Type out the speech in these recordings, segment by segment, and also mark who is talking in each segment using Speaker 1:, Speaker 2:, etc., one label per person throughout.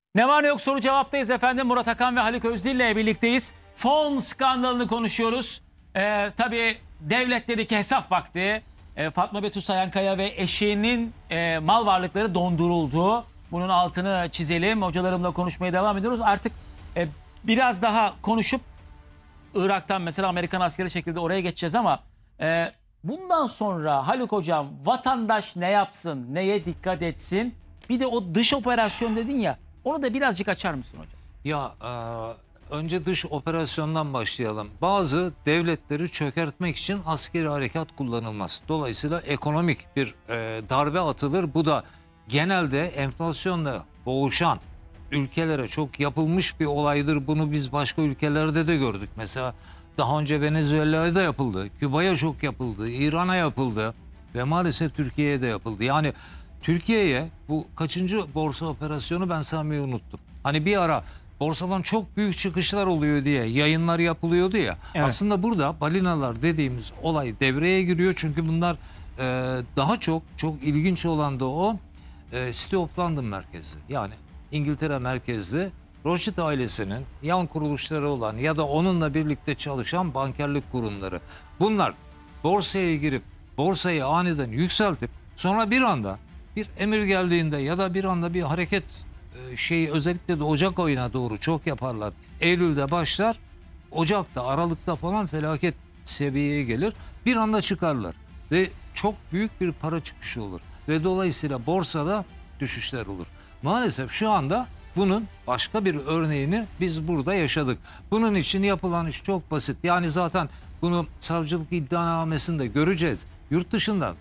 Speaker 1: Ne var ne yok soru cevaptayız efendim. Murat Akan ve Haluk Özdil ile birlikteyiz. Fon skandalını konuşuyoruz. Tabii devlet dedi ki hesap vakti. Fatma Betül Sayankaya ve eşinin mal varlıkları donduruldu. Bunun altını çizelim. Hocalarımla konuşmaya devam ediyoruz. Artık biraz daha konuşup Irak'tan mesela Amerikan askeri çekildi, oraya geçeceğiz ama bundan sonra Haluk hocam vatandaş ne yapsın, neye dikkat etsin? Bir de o dış operasyon dedin ya, onu da birazcık açar mısın hocam?
Speaker 2: Ya önce dış operasyondan başlayalım. Bazı devletleri çökertmek için askeri harekat kullanılmaz. Dolayısıyla ekonomik bir darbe atılır. Bu da genelde enflasyonla boğuşan ülkelere çok yapılmış bir olaydır. Bunu biz başka ülkelerde de gördük. Mesela daha önce Venezuela'ya da yapıldı. Küba'ya çok yapıldı. İran'a yapıldı. Ve maalesef Türkiye'ye de yapıldı. Yani Türkiye'ye bu kaçıncı borsa operasyonu ben saymayı unuttum. Hani bir ara borsadan çok büyük çıkışlar oluyor diye yayınlar yapılıyordu ya.
Speaker 1: Evet.
Speaker 2: Aslında burada balinalar dediğimiz olay devreye giriyor. Çünkü bunlar daha çok ilginç olan da o City of London merkezli. Yani İngiltere merkezli Rothschild ailesinin yan kuruluşları olan ya da onunla birlikte çalışan bankerlik kurumları. Bunlar borsaya girip borsayı aniden yükseltip sonra bir anda bir emir geldiğinde ya da bir anda bir hareket özellikle de Ocak ayına doğru çok yaparlar. Eylül'de başlar, Ocak'ta, Aralık'ta falan felaket seviyeye gelir. Bir anda çıkarlar ve çok büyük bir para çıkışı olur ve dolayısıyla borsada düşüşler olur. Maalesef şu anda bunun başka bir örneğini biz burada yaşadık. Bunun için yapılan iş çok basit. Yani zaten bunu savcılık iddianamesinde göreceğiz. Yurt dışından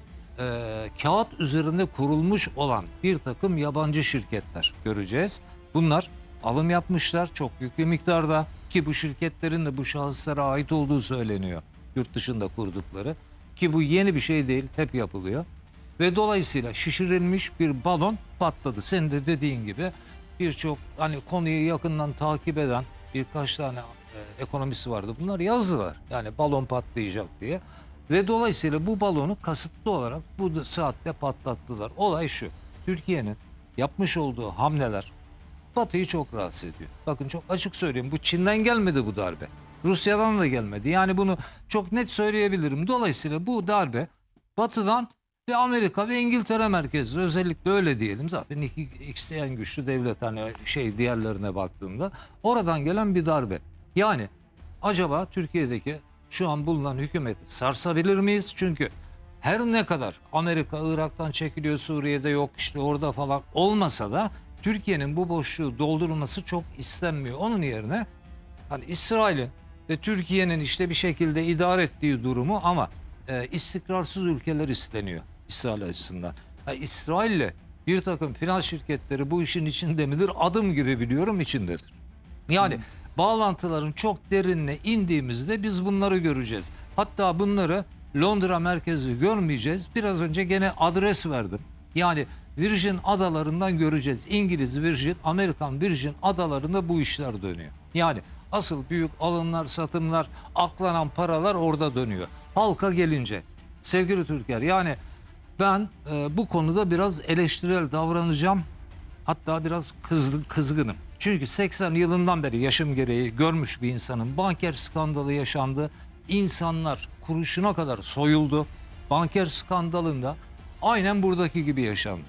Speaker 2: kağıt üzerinde kurulmuş olan bir takım yabancı şirketler göreceğiz. Bunlar alım yapmışlar çok büyük bir miktarda ki bu şirketlerin de bu şahıslara ait olduğu söyleniyor. Yurt dışında kurdukları ki bu yeni bir şey değil, hep yapılıyor. Ve dolayısıyla şişirilmiş bir balon patladı. Senin de dediğin gibi birçok hani konuyu yakından takip eden birkaç tane ekonomist vardı. Bunlar yazdılar. Yani balon patlayacak diye. Ve dolayısıyla bu balonu kasıtlı olarak bu saatte patlattılar. Olay şu. Türkiye'nin yapmış olduğu hamleler Batı'yı çok rahatsız ediyor. Bakın çok açık söyleyeyim. Bu Çin'den gelmedi bu darbe. Rusya'dan da gelmedi. Yani bunu çok net söyleyebilirim. Dolayısıyla bu darbe Batı'dan ve Amerika ve İngiltere merkezli, özellikle öyle diyelim. Zaten ikisi en güçlü devlet hani diğerlerine baktığımda oradan gelen bir darbe. Yani acaba Türkiye'deki şu an bulunan hükümeti sarsabilir miyiz? Çünkü her ne kadar Amerika Irak'tan çekiliyor, Suriye'de yok işte orada falan olmasa da Türkiye'nin bu boşluğu doldurulması çok istenmiyor. Onun yerine hani İsrail'in ve Türkiye'nin işte bir şekilde idare ettiği durumu ama istikrarsız ülkeler isteniyor İsrail açısından. İsrail'le bir takım finans şirketleri bu işin içinde midir? Adım gibi biliyorum içindedir. Yani bağlantıların çok derinine indiğimizde biz bunları göreceğiz. Hatta bunları Londra merkezli görmeyeceğiz. Biraz önce gene adres verdim. Yani Virgin adalarından göreceğiz. İngiliz Virgin, Amerikan Virgin adalarında bu işler dönüyor. Yani asıl büyük alımlar, satımlar, aklanan paralar orada dönüyor. Halka gelince sevgili Türker, yani ben bu konuda biraz eleştirel davranacağım. Hatta biraz kızgınım. Çünkü 80 yılından beri yaşım gereği görmüş bir insanın banker skandalı yaşandı. İnsanlar kuruşuna kadar soyuldu. Banker skandalında aynen buradaki gibi yaşandı.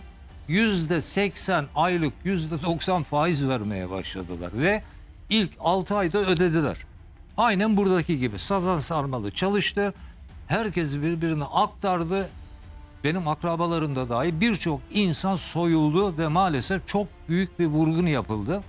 Speaker 2: %80 aylık %90 faiz vermeye başladılar ve ilk 6 ayda ödediler. Aynen buradaki gibi sazan sarmalı çalıştı. Herkes birbirine aktardı. Benim akrabalarımda dahi birçok insan soyuldu ve maalesef çok büyük bir vurgun yapıldı.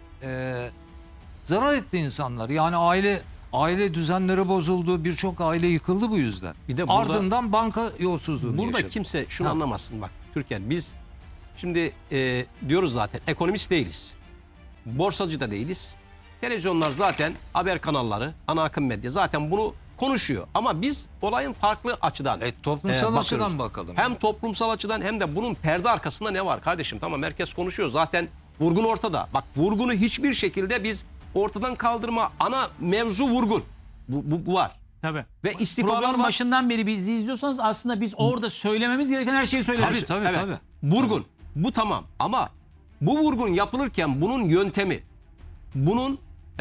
Speaker 2: Zarar etti insanlar. Yani aile düzenleri bozuldu. Birçok aile yıkıldı bu yüzden.
Speaker 3: Bir de burada,
Speaker 2: ardından banka yolsuzluğunu
Speaker 3: burada
Speaker 2: yaşadı.
Speaker 3: kimse şunu anlamasın bak Türkiye. Biz şimdi diyoruz zaten ekonomist değiliz. Borsacı da değiliz. Televizyonlar zaten, haber kanalları, ana akım medya zaten bunu konuşuyor. Ama biz olayın farklı açıdan
Speaker 2: Toplumsal
Speaker 3: bakıyoruz.
Speaker 2: açıdan bakalım.
Speaker 3: Hem toplumsal açıdan hem de bunun perde arkasında ne var kardeşim? Tamam, herkes konuşuyor. Zaten vurgun ortada. Bak, vurgunu hiçbir şekilde biz ortadan kaldırma, ana mevzu vurgun. Bu var.
Speaker 1: Tabii.
Speaker 3: Ve istifalar
Speaker 1: Programın
Speaker 3: var.
Speaker 1: başından beri bizi izliyorsanız aslında biz orada söylememiz gereken her şeyi söylüyoruz.
Speaker 2: Tabii.
Speaker 3: Vurgun. Bu tamam ama bu vurgun yapılırken bunun yöntemi, bunun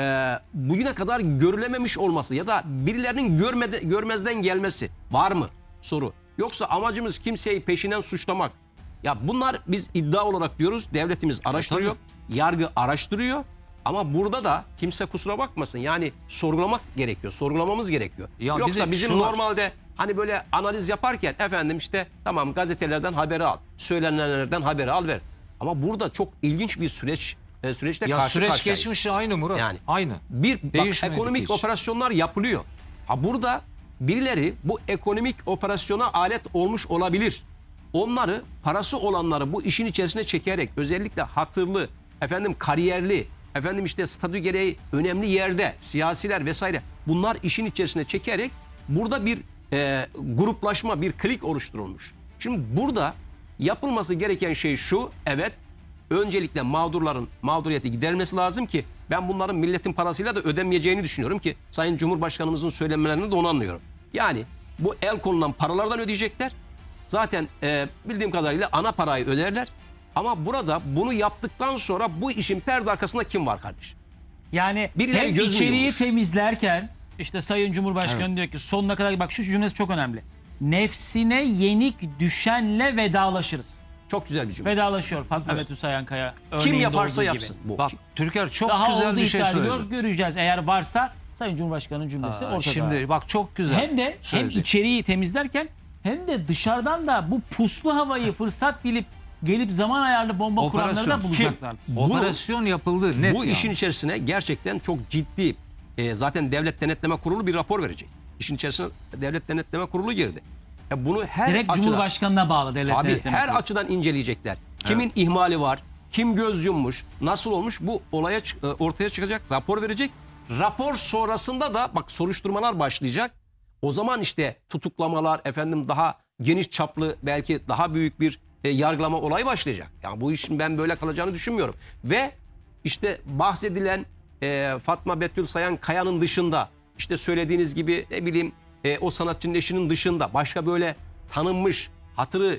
Speaker 3: bugüne kadar görülememiş olması ya da birilerinin görmezden gelmesi var mı? Soru. Yoksa amacımız kimseyi peşinden suçlamak. Ya bunlar biz iddia olarak diyoruz. Devletimiz araştırıyor. Yargı araştırıyor. Ama burada da kimse kusura bakmasın. Yani sorgulamak gerekiyor. Sorgulamamız gerekiyor.
Speaker 2: Ya bir
Speaker 3: Yoksa
Speaker 2: de
Speaker 3: bizim
Speaker 2: şu var.
Speaker 3: normalde hani böyle analiz yaparken efendim işte tamam gazetelerden haberi al. Söylenenlerden haberi al ver. Ama burada çok ilginç bir süreçte
Speaker 2: Ya
Speaker 3: karşı
Speaker 2: süreç
Speaker 3: karşıyayız.
Speaker 2: geçmişi aynı Murat.
Speaker 3: Yani.
Speaker 2: Aynı.
Speaker 3: Bak,
Speaker 2: Değişmedi
Speaker 3: ekonomik
Speaker 2: hiç.
Speaker 3: operasyonlar yapılıyor. Ha burada birileri bu ekonomik operasyona alet olmuş olabilir. Onları, parası olanları bu işin içerisine çekerek özellikle hatırlı, efendim kariyerli, efendim işte statü gereği önemli yerde siyasiler vesaire bunlar işin içerisine çekerek burada bir gruplaşma, bir klik oluşturulmuş. Şimdi burada yapılması gereken şey şu, evet öncelikle mağdurların mağduriyeti giderilmesi lazım ki ben bunların milletin parasıyla da ödenmeyeceğini düşünüyorum ki Sayın Cumhurbaşkanımızın söylemlerini de onu anlıyorum. Yani bu el konulan paralardan ödeyecekler. Zaten bildiğim kadarıyla ana parayı öderler. Ama burada bunu yaptıktan sonra bu işin perde arkasında kim var kardeşim?
Speaker 1: Yani
Speaker 3: Birileri
Speaker 1: hem
Speaker 3: göz
Speaker 1: içeriği
Speaker 3: yummuş.
Speaker 1: temizlerken işte Sayın Cumhurbaşkanı diyor ki sonuna kadar bak şu cümlesi çok önemli. Nefsine yenik düşenle vedalaşırız.
Speaker 3: Çok güzel bir cümle.
Speaker 1: Vedalaşıyor Fatma Betül Sayankaya.
Speaker 3: Kim
Speaker 1: örneğinde
Speaker 3: yaparsa
Speaker 1: olduğu
Speaker 3: yapsın.
Speaker 1: gibi.
Speaker 3: Bu.
Speaker 2: Bak Türker çok
Speaker 1: Daha
Speaker 2: güzel
Speaker 1: olduğu
Speaker 2: bir şey
Speaker 1: iddia
Speaker 2: söyledi.
Speaker 1: ediliyor. Göreceğiz. Eğer varsa Sayın Cumhurbaşkanı'nın cümlesi ortada.
Speaker 2: Şimdi bak çok güzel.
Speaker 1: Hem de hem
Speaker 2: söyledi.
Speaker 1: içeriği temizlerken hem de dışarıdan da bu puslu havayı fırsat bilip gelip zaman ayarlı bomba kuranları da bulacaklar.
Speaker 2: Operasyon yapıldı net
Speaker 3: Bu
Speaker 2: yani.
Speaker 3: işin içerisine gerçekten çok ciddi zaten Devlet Denetleme Kurulu bir rapor verecek. İşin içerisine Devlet Denetleme Kurulu girdi. Bunu her
Speaker 1: Direkt
Speaker 3: açıdan,
Speaker 1: Cumhurbaşkanı'na bağlı devlet
Speaker 3: tabii
Speaker 1: denetleme
Speaker 3: her
Speaker 1: kurulu.
Speaker 3: açıdan inceleyecekler. Kimin ihmali var, kim göz yummuş, nasıl olmuş bu olaya ortaya çıkacak, rapor verecek. Rapor sonrasında da bak soruşturmalar başlayacak. O zaman işte tutuklamalar efendim daha geniş çaplı belki daha büyük bir yargılama olayı başlayacak. Yani bu işin ben böyle kalacağını düşünmüyorum. Ve işte bahsedilen Fatma Betül Sayankaya'nın dışında işte söylediğiniz gibi ne bileyim o sanatçının eşinin dışında başka böyle tanınmış hatırı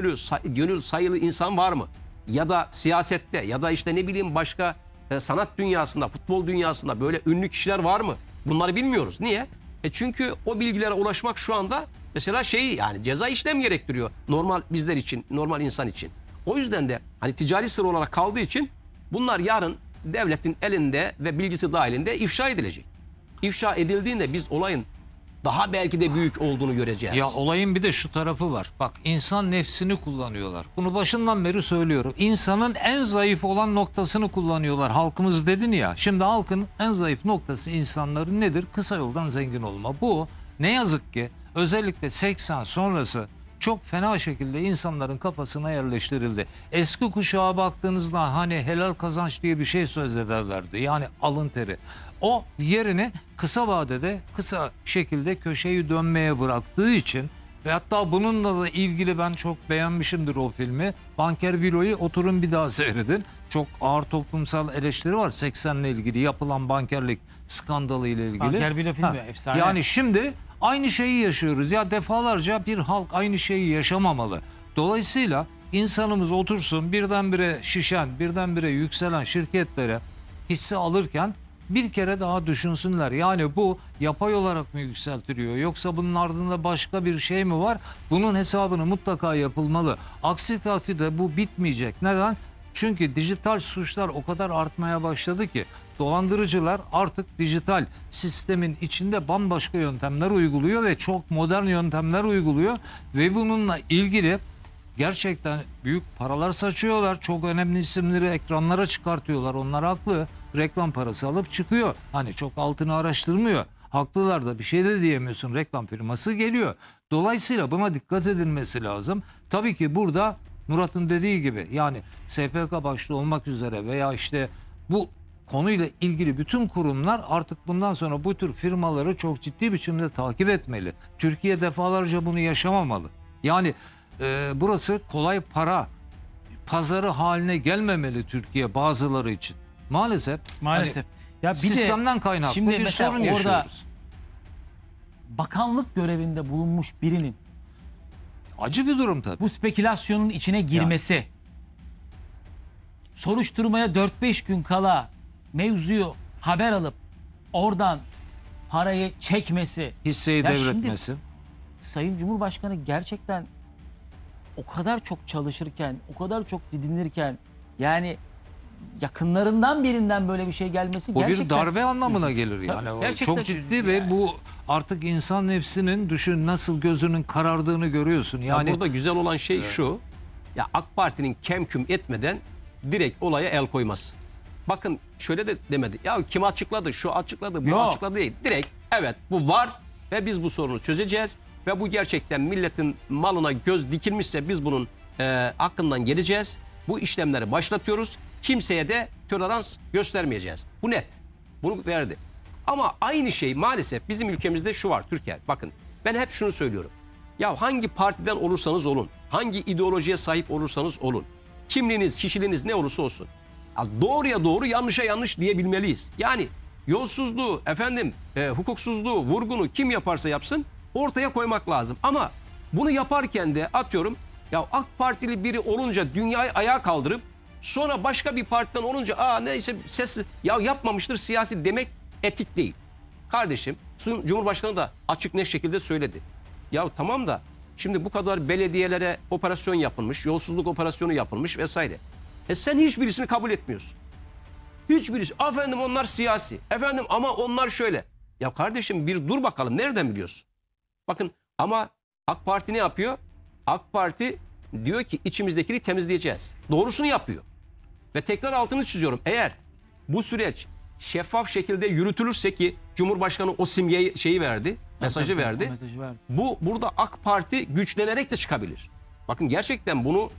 Speaker 3: gönül sayılı insan var mı? Ya da siyasette ya da işte ne bileyim başka sanat dünyasında, futbol dünyasında böyle ünlü kişiler var mı? Bunları bilmiyoruz. Niye? Çünkü o bilgilere ulaşmak şu anda mesela yani ceza işlem gerektiriyor normal bizler için, normal insan için. O yüzden de hani ticari sır olarak kaldığı için bunlar yarın devletin elinde ve bilgisi dahilinde ifşa edilecek. İfşa edildiğinde biz olayın daha belki de büyük olduğunu göreceğiz.
Speaker 2: Ya olayın bir de şu tarafı var. Bak insan nefsini kullanıyorlar. Bunu başından beri söylüyorum. İnsanın en zayıf olan noktasını kullanıyorlar. Halkımız dedin ya. Şimdi halkın en zayıf noktası insanların nedir? Kısa yoldan zengin olma. Bu ne yazık ki özellikle 80 sonrası çok fena şekilde insanların kafasına yerleştirildi. Eski kuşağa baktığınızda hani helal kazanç diye bir şey söz ederlerdi. Yani alın teri. O yerini kısa vadede kısa şekilde köşeyi dönmeye bıraktığı için ve hatta bununla da ilgili ben çok beğenmişimdir o filmi. Banker Bilo'yu oturun bir daha seyredin. Çok ağır toplumsal eleştiri var 80'le ilgili yapılan bankerlik skandalı ile ilgili.
Speaker 1: Banker Bilo filmi efsane.
Speaker 2: Yani şimdi aynı şeyi yaşıyoruz. Ya defalarca bir halk aynı şeyi yaşamamalı. Dolayısıyla insanımız otursun birdenbire şişen, birdenbire yükselen şirketlere hisse alırken bir kere daha düşünsünler. Yani bu yapay olarak mı yükseltiliyor yoksa bunun ardında başka bir şey mi var? Bunun hesabını mutlaka yapılmalı. Aksi takdirde bu bitmeyecek. Neden? Çünkü dijital suçlar o kadar artmaya başladı ki dolandırıcılar artık dijital sistemin içinde bambaşka yöntemler uyguluyor ve çok modern yöntemler uyguluyor ve bununla ilgili gerçekten büyük paralar saçıyorlar. Çok önemli isimleri ekranlara çıkartıyorlar. Onlar haklı. Reklam parası alıp çıkıyor. Hani çok altını araştırmıyor. Haklılar da bir şey de diyemiyorsun. Reklam firması geliyor. Dolayısıyla buna dikkat edilmesi lazım. Tabii ki burada Murat'ın dediği gibi yani SPK başta olmak üzere veya işte bu konuyla ilgili bütün kurumlar artık bundan sonra bu tür firmaları çok ciddi biçimde takip etmeli. Türkiye defalarca bunu yaşamamalı. Yani burası kolay para pazarı haline gelmemeli Türkiye bazıları için. Maalesef.
Speaker 1: Maalesef. Ya bir
Speaker 2: sistemden
Speaker 1: de
Speaker 2: kaynaklı
Speaker 1: şimdi
Speaker 2: bir
Speaker 1: mesela
Speaker 2: sorun
Speaker 1: orada
Speaker 2: yaşıyoruz.
Speaker 1: bakanlık görevinde bulunmuş birinin
Speaker 2: Acı bir durum tabii.
Speaker 1: bu spekülasyonun içine girmesi soruşturmaya 4-5 gün kala mevzuyu haber alıp oradan parayı çekmesi.
Speaker 2: Hisseyi
Speaker 1: Ya şimdi
Speaker 2: devretmesi.
Speaker 1: Sayın Cumhurbaşkanı gerçekten o kadar çok çalışırken, o kadar çok didinirken, yani yakınlarından birinden böyle bir şey gelmesi
Speaker 2: O
Speaker 1: gerçekten...
Speaker 2: bir darbe anlamına gelir yani.
Speaker 1: Tabii,
Speaker 2: O
Speaker 1: gerçekten
Speaker 2: çok ciddi
Speaker 1: üzücü
Speaker 2: ve
Speaker 1: yani.
Speaker 2: bu artık insan nefsinin düşün nasıl gözünün karardığını görüyorsun.
Speaker 3: Ya
Speaker 2: Yani
Speaker 3: burada güzel olan şey şu. Ya AK Parti'nin kemküm etmeden direkt olaya el koyması. Bakın şöyle de demedi. Ya kim açıkladı, şu açıkladı, bu
Speaker 1: Yok.
Speaker 3: açıkladı değil. Direkt evet bu var ve biz bu sorunu çözeceğiz. Ve bu gerçekten milletin malına göz dikilmişse biz bunun hakkından geleceğiz. Bu işlemleri başlatıyoruz. Kimseye de tolerans göstermeyeceğiz. Bu net. Bunu verdi. Ama aynı şey maalesef bizim ülkemizde şu var Türkiye. Bakın ben hep şunu söylüyorum. Ya hangi partiden olursanız olun, hangi ideolojiye sahip olursanız olun, kimliğiniz, kişiliğiniz ne olursa olsun, ya doğruya doğru, yanlışa yanlış diyebilmeliyiz. Yani yolsuzluğu, hukuksuzluğu, vurgunu kim yaparsa yapsın ortaya koymak lazım. Ama bunu yaparken de atıyorum ya AK Partili biri olunca dünyayı ayağa kaldırıp sonra başka bir partiden olunca neyse ses ya yapmamıştır siyasi demek etik değil. Kardeşim Cumhurbaşkanı da açık net şekilde söyledi. Ya tamam da şimdi bu kadar belediyelere operasyon yapılmış, yolsuzluk operasyonu yapılmış vesaire. Sen hiçbirisini kabul etmiyorsun. Hiçbirisi. Efendim onlar siyasi. Efendim ama onlar şöyle. Ya kardeşim bir dur bakalım nereden biliyorsun? Bakın ama AK Parti ne yapıyor? AK Parti diyor ki içimizdekini temizleyeceğiz. Doğrusunu yapıyor. Ve tekrar altını çiziyorum. Eğer bu süreç şeffaf şekilde yürütülürse ki Cumhurbaşkanı o simgeyi verdi, mesajı verdi. Burada AK Parti güçlenerek de çıkabilir. Bakın gerçekten bunu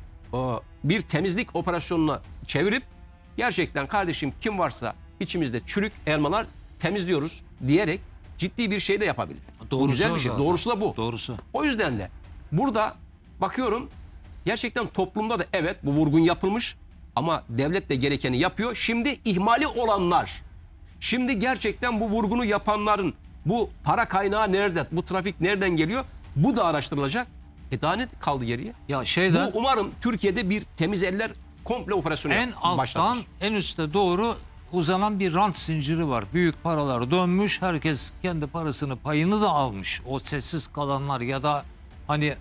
Speaker 3: bir temizlik operasyonuna çevirip gerçekten kardeşim kim varsa içimizde çürük elmalar temizliyoruz diyerek ciddi bir şey de yapabilir. Bu güzel bir şey.
Speaker 2: zaten.
Speaker 3: Doğrusu da bu.
Speaker 2: Doğrusu.
Speaker 3: O yüzden de burada bakıyorum gerçekten toplumda da evet bu vurgun yapılmış ama devlet de gerekeni yapıyor. Şimdi ihmali olanlar, şimdi gerçekten bu vurgunu yapanların bu para kaynağı nerede, bu trafik nereden geliyor? Bu da araştırılacak. Daha ne kaldı geriye?
Speaker 2: Ya
Speaker 3: Bu
Speaker 2: şeyden
Speaker 3: umarım Türkiye'de bir temiz eller komple operasyonu
Speaker 2: en alttan
Speaker 3: başlatır.
Speaker 2: en üste doğru uzanan bir rant zinciri var. Büyük paralar dönmüş. Herkes kendi parasını, payını da almış. O sessiz kalanlar ya da hani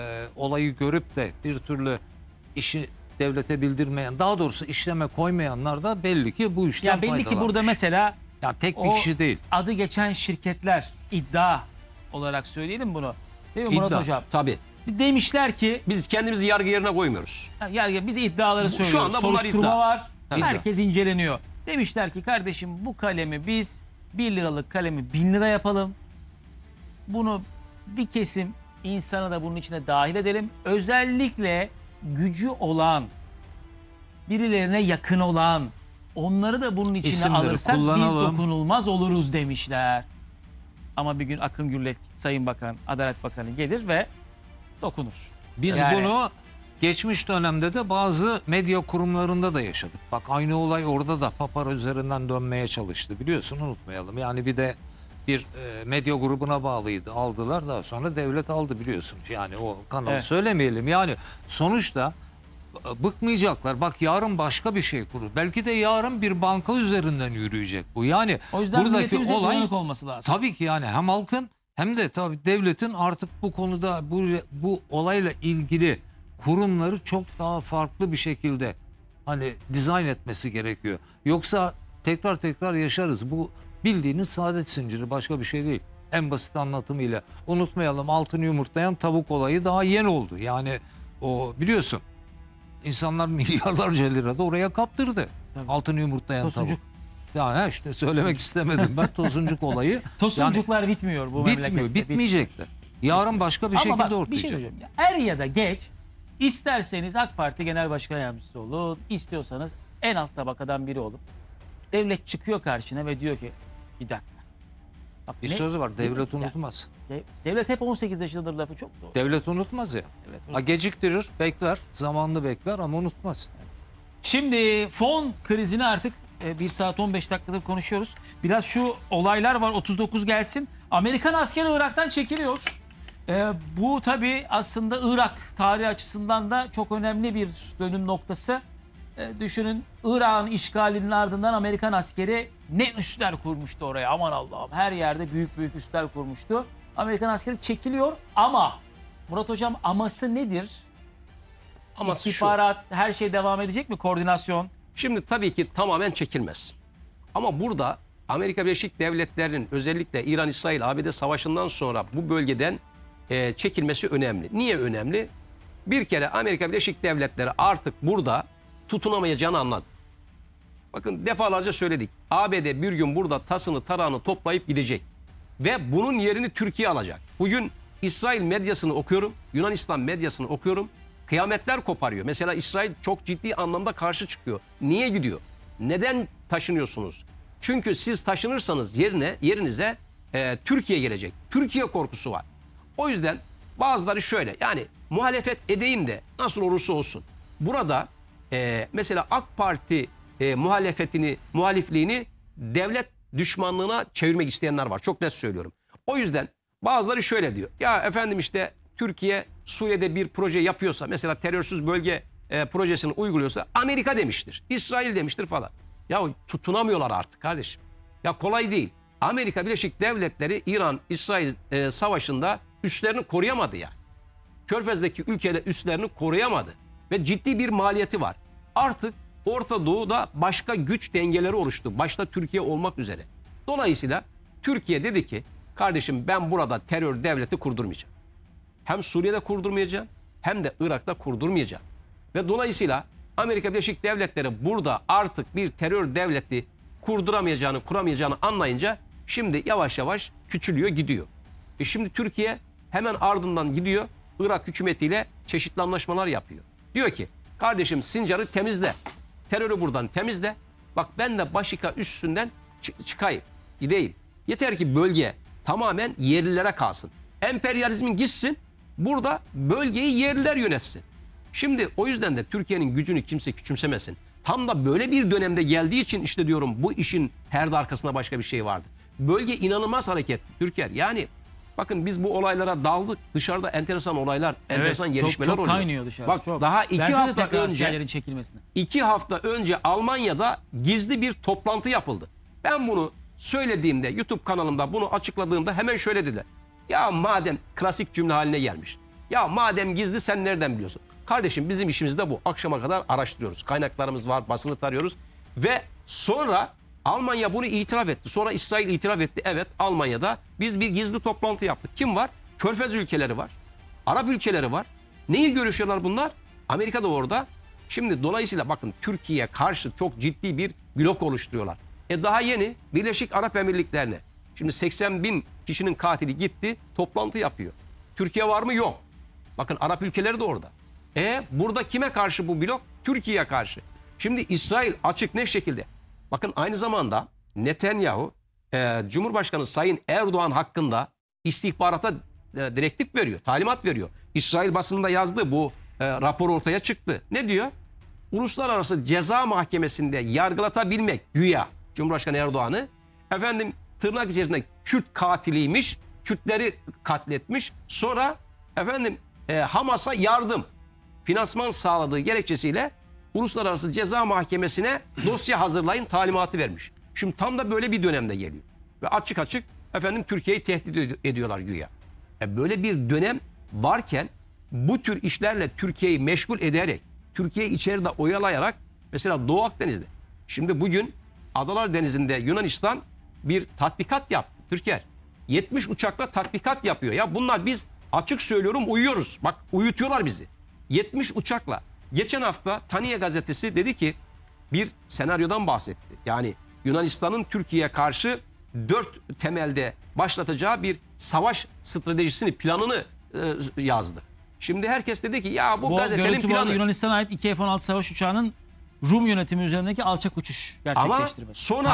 Speaker 2: olayı görüp de bir türlü işi devlete bildirmeyen, daha doğrusu işleme koymayanlar da belli ki bu işten
Speaker 1: Ya belli ki
Speaker 2: faydalanmış.
Speaker 1: burada mesela
Speaker 2: ya tek bir
Speaker 1: o
Speaker 2: kişi değil.
Speaker 1: adı geçen şirketler iddia olarak söyleyelim bunu. Değil mi Murat
Speaker 2: İddia.
Speaker 1: Hocam?
Speaker 3: Tabii.
Speaker 1: Demişler ki
Speaker 3: Biz kendimizi yargı yerine koymuyoruz.
Speaker 1: ya biz iddiaları
Speaker 3: Şu
Speaker 1: söylüyoruz.
Speaker 3: anda bunlar
Speaker 1: Soruşturma
Speaker 3: iddia.
Speaker 1: var.
Speaker 3: Tabii.
Speaker 1: Herkes inceleniyor. Demişler ki kardeşim bu kalemi biz 1 liralık kalemi 1000 lira yapalım. Bunu bir kesim insana da bunun içine dahil edelim. Özellikle gücü olan, birilerine yakın olan, onları da bunun içine
Speaker 2: İsimleri
Speaker 1: alırsak biz
Speaker 2: kullanalım.
Speaker 1: dokunulmaz oluruz demişler. Ama bir gün Akın Gürlek, Sayın Bakan, Adalet Bakanı gelir ve dokunur.
Speaker 2: Biz
Speaker 1: Yani-
Speaker 2: bunu geçmiş dönemde de bazı medya kurumlarında da yaşadık. Bak aynı olay orada da Papara üzerinden dönmeye çalıştı. Biliyorsun unutmayalım. Yani bir de bir medya grubuna bağlıydı. Aldılar daha sonra devlet aldı biliyorsun. Yani o kanalı
Speaker 1: Evet.
Speaker 2: söylemeyelim. Yani sonuçta bıkmayacaklar. Bak yarın başka bir şey kurur. Belki de yarın bir banka üzerinden yürüyecek bu. Yani
Speaker 1: O yüzden
Speaker 2: buradaki
Speaker 1: milletimize
Speaker 2: olay
Speaker 1: uyanık olması lazım.
Speaker 2: tabii ki yani hem halkın hem de tabii devletin artık bu konuda bu olayla ilgili kurumları çok daha farklı bir şekilde hani dizayn etmesi gerekiyor. Yoksa tekrar yaşarız. Bu bildiğiniz saadet zinciri başka bir şey değil. En basit anlatımıyla unutmayalım altını yumurtlayan tavuk olayı daha yeni oldu. Yani o biliyorsun insanlar milyarlarca lira da oraya kaptırdı.
Speaker 1: Tabii.
Speaker 2: Altını yumurtlayan
Speaker 1: Tosuncuk.
Speaker 2: tavuk. Yani işte söylemek istemedim ben tosuncuk olayı.
Speaker 1: Tosuncuklar bitmiyor bu
Speaker 2: Bitmiyor,
Speaker 1: memlekette.
Speaker 2: bitmeyecek de. Yarın başka bir
Speaker 1: Ama
Speaker 2: şekilde
Speaker 1: bak,
Speaker 2: ortaya
Speaker 1: bir şey
Speaker 2: çıkacak.
Speaker 1: söyleyeceğim. Er ya da geç isterseniz AK Parti Genel Başkan Yardımcısı olun, istiyorsanız en alt tabakadan biri olun. Devlet çıkıyor karşına ve diyor ki bir dakika. Bak,
Speaker 2: Bir
Speaker 1: ne-
Speaker 2: söz var, devlet
Speaker 1: Ya,
Speaker 2: unutmaz.
Speaker 1: Devlet hep 18 yaşındadır lafı çok doğru.
Speaker 2: Devlet unutmaz ya.
Speaker 1: Devlet
Speaker 2: Ha,
Speaker 1: unutmaz.
Speaker 2: geciktirir, bekler, zamanını bekler ama unutmaz.
Speaker 1: Şimdi fon krizini artık 1 saat 15 dakikadır konuşuyoruz. Biraz şu olaylar var 39 gelsin. Amerikan askeri Irak'tan çekiliyor. Bu tabii aslında Irak tarihi açısından da çok önemli bir dönüm noktası. düşünün, Irak'ın işgalinin ardından Amerikan askeri ne üsler kurmuştu oraya. Aman Allah'ım, her yerde büyük büyük üsler kurmuştu. Amerikan askeri çekiliyor ama Murat Hocam, aması nedir?
Speaker 3: Ama şu,
Speaker 1: İstihbarat, her şey devam edecek mi? Koordinasyon?
Speaker 3: şimdi tabii ki tamamen çekilmez. Ama burada Amerika Birleşik Devletleri'nin özellikle İran-İsrail ABD savaşından sonra bu bölgeden çekilmesi önemli. Niye önemli? Bir kere Amerika Birleşik Devletleri artık burada tutunamayacağını anladı. Bakın defalarca söyledik. ABD bir gün burada tasını tarağını toplayıp gidecek. Ve bunun yerini Türkiye alacak. Bugün İsrail medyasını okuyorum. Yunanistan medyasını okuyorum. Kıyametler koparıyor. Mesela İsrail çok ciddi anlamda karşı çıkıyor. Niye gidiyor? Neden taşınıyorsunuz? Çünkü siz taşınırsanız yerinize Türkiye gelecek. Türkiye korkusu var. O yüzden bazıları şöyle, yani muhalefet edeyim de nasıl olursa olsun. Burada mesela AK Parti muhalifliğini devlet düşmanlığına çevirmek isteyenler var. Çok net söylüyorum. O yüzden bazıları şöyle diyor. Ya efendim işte Türkiye Suriye'de bir proje yapıyorsa, mesela terörsüz bölge projesini uyguluyorsa Amerika demiştir, İsrail demiştir falan. Ya tutunamıyorlar artık kardeşim. Ya kolay değil. Amerika Birleşik Devletleri İran-İsrail savaşında üslerini koruyamadı ya. Körfez'deki ülkeler üslerini koruyamadı. Ve ciddi bir maliyeti var. Artık Orta Doğu'da başka güç dengeleri oluştu. Başta Türkiye olmak üzere. Dolayısıyla Türkiye dedi ki, kardeşim ben burada terör devleti kurdurmayacağım. Hem Suriye'de kurdurmayacağım hem de Irak'ta kurdurmayacağım. Ve dolayısıyla Amerika Birleşik Devletleri burada artık bir terör devleti kuramayacağını anlayınca şimdi yavaş yavaş küçülüyor, gidiyor. Şimdi Türkiye hemen ardından gidiyor, Irak hükümetiyle çeşitli anlaşmalar yapıyor. Diyor ki, kardeşim Sincar'ı temizle, terörü buradan temizle. Bak ben de başika üstünden çıkayım, gideyim. Yeter ki bölge tamamen yerlilere kalsın. Emperyalizmin gitsin, burada bölgeyi yerliler yönetsin. Şimdi o yüzden de Türkiye'nin gücünü kimse küçümsemesin. Tam da böyle bir dönemde geldiği için işte diyorum, bu işin perde arkasında başka bir şey vardı. Bölge inanılmaz hareketli Türker. Yani bakın biz bu olaylara daldık. Dışarıda enteresan olaylar, enteresan gelişmeler oluyor.
Speaker 1: Çok kaynıyor dışarısı.
Speaker 3: Bak
Speaker 1: çok.
Speaker 3: daha 2
Speaker 1: Versene
Speaker 3: hafta
Speaker 1: tekrar
Speaker 3: önce
Speaker 1: askerlerin çekilmesini.
Speaker 3: 2 hafta önce Almanya'da gizli bir toplantı yapıldı. Ben bunu söylediğimde, YouTube kanalımda bunu açıkladığımda hemen şöyle dediler. Ya madem, klasik cümle haline gelmiş. Ya madem gizli, sen nereden biliyorsun? Kardeşim bizim işimiz de bu. Akşama kadar araştırıyoruz. Kaynaklarımız var, basını tarıyoruz. Ve sonra Almanya bunu itiraf etti. Sonra İsrail itiraf etti. Evet, Almanya'da biz bir gizli toplantı yaptık. Kim var? Körfez ülkeleri var. Arap ülkeleri var. Neyi görüşüyorlar bunlar? Amerika da orada. Şimdi dolayısıyla bakın, Türkiye'ye karşı çok ciddi bir blok oluşturuyorlar. Daha yeni Birleşik Arap Emirlikleri'ne. Şimdi 80 bin kişinin katili gitti, toplantı yapıyor. Türkiye var mı? Yok. Bakın Arap ülkeleri de orada. Burada kime karşı bu blok? Türkiye'ye karşı. Şimdi İsrail açık ne şekilde? Bakın aynı zamanda Netanyahu Cumhurbaşkanı Sayın Erdoğan hakkında istihbarata direktif veriyor, talimat veriyor. İsrail basınında yazdı, bu rapor ortaya çıktı. Ne diyor? Uluslararası Ceza Mahkemesi'nde yargılatabilmek güya Cumhurbaşkanı Erdoğan'ı, efendim tırnak içerisinde Kürt katiliymiş, Kürtleri katletmiş, sonra efendim Hamas'a yardım, finansman sağladığı gerekçesiyle Uluslararası Ceza Mahkemesi'ne dosya hazırlayın talimatı vermiş. Şimdi tam da böyle bir dönemde geliyor. Ve açık açık efendim Türkiye'yi tehdit ediyorlar güya. Böyle bir dönem varken bu tür işlerle Türkiye'yi meşgul ederek, Türkiye'yi içeride oyalayarak, mesela Doğu Akdeniz'de. Şimdi bugün Adalar Denizi'nde Yunanistan bir tatbikat yaptı. Türkiye 70 uçakla tatbikat yapıyor. Ya bunlar, biz açık söylüyorum, uyuyoruz. Bak uyutuyorlar bizi. 70 uçakla. Geçen hafta Taniye gazetesi dedi ki, bir senaryodan bahsetti. Yani Yunanistan'ın Türkiye'ye karşı 4 temelde başlatacağı bir savaş stratejisini, planını yazdı. Şimdi herkes dedi ki ya bu gazetenin
Speaker 1: görüntü bu arada
Speaker 3: planı.
Speaker 1: Yunanistan'a ait 2 F-16 savaş uçağının Rum yönetimi üzerindeki alçak uçuş
Speaker 3: Ama
Speaker 1: gerçekleştirmesi.
Speaker 3: sonra